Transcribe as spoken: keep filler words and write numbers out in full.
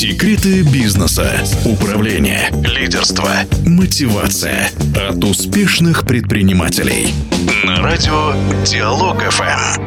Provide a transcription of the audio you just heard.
Секреты бизнеса, управления, лидерства, мотивация от успешных предпринимателей. На радио Диалог эф эм.